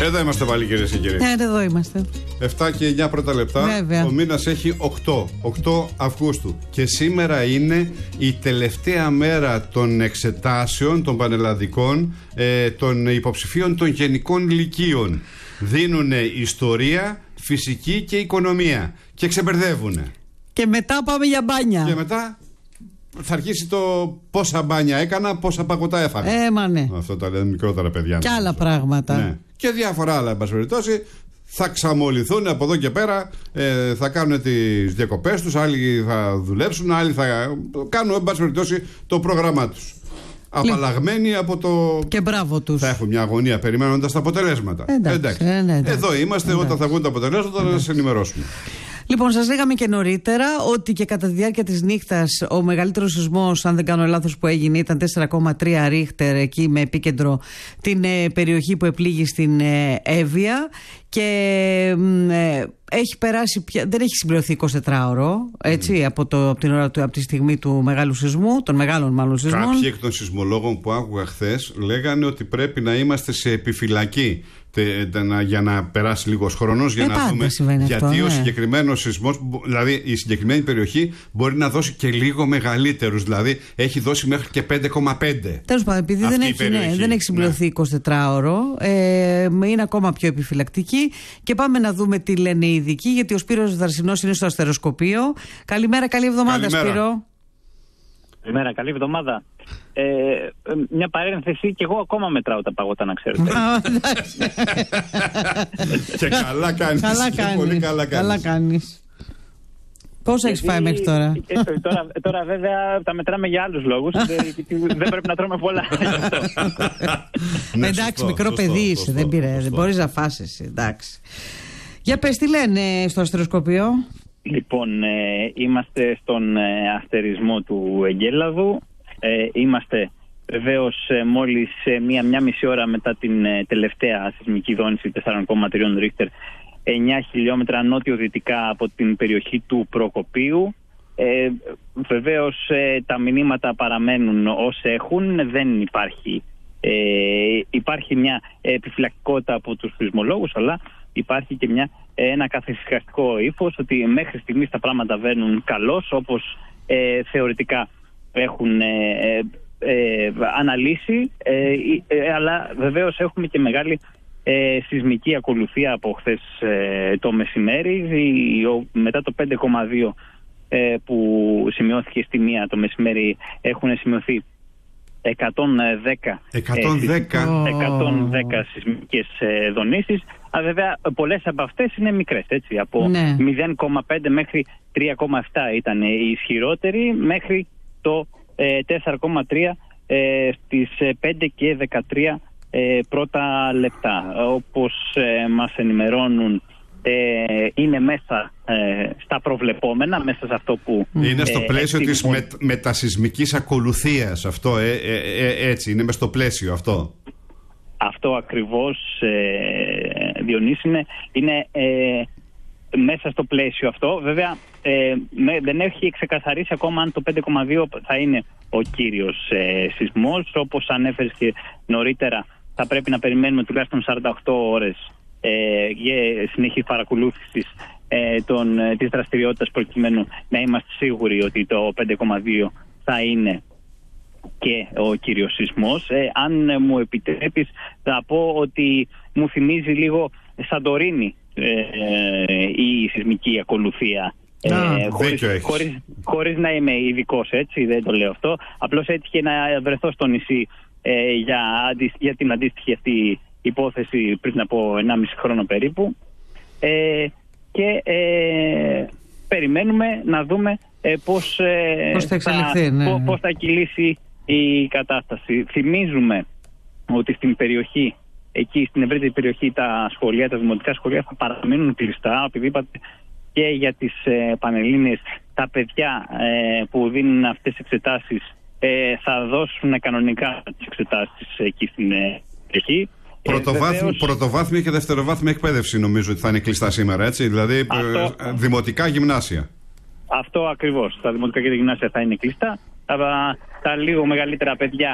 Εδώ είμαστε πάλι, κυρίες και κύριοι. Ναι, εδώ είμαστε. 7 και 9 πρώτα λεπτά. Βέβαια. Ο μήνας έχει 8 Αυγούστου. Και σήμερα είναι η τελευταία μέρα των εξετάσεων των πανελλαδικών των υποψηφίων των γενικών λυκείων. Δίνουν ιστορία, φυσική και οικονομία. Και ξεμπερδεύουν. Και μετά πάμε για μπάνια. Και μετά θα αρχίσει το πόσα μπάνια έκανα, πόσα παγωτά έφαγα. Μα ναι. Αυτό τα λένε μικρότερα παιδιά. Και άλλα πράγματα. Ναι. Και διάφορα άλλα, εν πάση περιπτώσει. Θα ξαμολυθούν από εδώ και πέρα, θα κάνουν τις διακοπές τους, άλλοι θα δουλέψουν, άλλοι θα κάνουν, εν πάση περιπτώσει, το πρόγραμμά τους. Απαλλαγμένοι από το. Και μπράβο τους. Θα έχουν μια αγωνία περιμένοντας τα αποτελέσματα. Εντάξει. Εδώ είμαστε, όταν θα βγουν τα αποτελέσματα, να σας ενημερώσουμε. Λοιπόν, σας λέγαμε και νωρίτερα ότι και κατά τη διάρκεια της νύχτας ο μεγαλύτερος σεισμός, αν δεν κάνω λάθος, που έγινε ήταν 4,3 ρίχτερ, εκεί με επίκεντρο την περιοχή που επλήγει στην Εύβοια. Και έχει περάσει δεν έχει συμπληρωθεί 24ωρο, έτσι, από τη στιγμή του μεγάλου σεισμού, των μεγάλων μάλλον σεισμών. Κάποιοι εκ των σεισμολόγων που άκουγα χθες λέγανε ότι πρέπει να είμαστε σε επιφυλακή για να περάσει λίγος χρόνος, για να δούμε γιατί αυτό, ο συγκεκριμένος σεισμός, δηλαδή η συγκεκριμένη περιοχή, μπορεί να δώσει και λίγο μεγαλύτερους. Δηλαδή έχει δώσει μέχρι και 5,5. Τέλος πάντων, επειδή δεν έχει συμπληρωθεί 24ωρο, είναι ακόμα πιο επιφυλακτική. Και πάμε να δούμε τι λένε οι ειδικοί, γιατί ο Σπύρος Δαρσινός είναι στο αστεροσκοπείο. Καλημέρα, καλή εβδομάδα. Καλημέρα. Σπύρο. Καλημέρα, καλή εβδομάδα. Μια παρένθεση, και εγώ ακόμα μετράω τα παγωτά, να ξέρετε. Και καλά κάνεις. Πολύ καλά κάνεις. Πόσα έχεις φάει μέχρι τώρα? Τώρα βέβαια τα μετράμε για άλλους λόγους. Δεν πρέπει να τρώμε πολλά. Εντάξει, μικρό παιδί είσαι, δεν πειράζει, μπορείς να φας εσύ, εντάξει. Για πες, τι λένε στο αστεροσκοπείο? Λοιπόν, είμαστε στον αστερισμό του Εγκέλαδου. Είμαστε βεβαίως μόλις μία μισή ώρα μετά την τελευταία σεισμική δόνηση 4,3 ρίχτερ, 9 χιλιόμετρα νότιο-δυτικά από την περιοχή του Προκοπίου. Βεβαίως τα μηνύματα παραμένουν ως έχουν, δεν υπάρχει μια επιφυλακτικότητα από τους σεισμολόγους, αλλά υπάρχει και ένα καθησυχαστικό ύφος ότι μέχρι στιγμής τα πράγματα βαίνουν καλώς, όπως θεωρητικά έχουν αναλύσει, αλλά βεβαίως έχουμε και μεγάλη σεισμική ακολουθία από χθες το μεσημέρι. Μετά το 5,2 που σημειώθηκε στη μία το μεσημέρι, έχουν σημειωθεί 110 σεισμικές δονήσεις. Βέβαια πολλές από αυτές είναι μικρές, έτσι, από 0,5 μέχρι 3,7 ήταν η ισχυρότερη, μέχρι το 4,3 στις 5 και 13 πρώτα λεπτά. Όπως μας ενημερώνουν, είναι μέσα στα προβλεπόμενα, μέσα σε αυτό που είναι στο πλαίσιο της μετασεισμικής ακολουθίας. Αυτό έτσι είναι, μέσα στο πλαίσιο αυτό. Αυτό ακριβώς, Διονύση, είναι μέσα στο πλαίσιο αυτό. Βέβαια δεν έχει ξεκαθαρίσει ακόμα αν το 5,2 θα είναι ο κύριος σεισμός. Όπως ανέφερες και νωρίτερα, θα πρέπει να περιμένουμε τουλάχιστον 48 ώρες για συνεχής παρακολούθησης της δραστηριότητας, προκειμένου να είμαστε σίγουροι ότι το 5,2 θα είναι και ο κύριος σεισμός. Αν μου επιτρέπεις, θα πω ότι μου θυμίζει λίγο Σαντορίνη η σεισμική ακολουθία. Χωρίς να είμαι ειδικός, έτσι, δεν το λέω αυτό. Απλώς έτυχε να βρεθώ στο νησί για την αντίστοιχη αυτή υπόθεση πριν από 1,5 χρόνο περίπου, και περιμένουμε να δούμε πώς θα κυλήσει η κατάσταση. Θυμίζουμε ότι στην περιοχή, εκεί στην ευρύτερη περιοχή, τα δημοτικά σχολεία θα παραμείνουν κλειστά, επειδή είπατε και για τις Πανελλήνιες, τα παιδιά που δίνουν αυτές τις εξετάσεις θα δώσουν κανονικά τις εξετάσεις εκεί στην περιοχή. Πρωτοβάθμια και δευτεροβάθμια εκπαίδευση νομίζω ότι θα είναι κλειστά σήμερα, έτσι, δηλαδή δημοτικά γυμνάσια. Αυτό ακριβώς, τα δημοτικά και τα γυμνάσια θα είναι κλειστά. Τα λίγο μεγαλύτερα παιδιά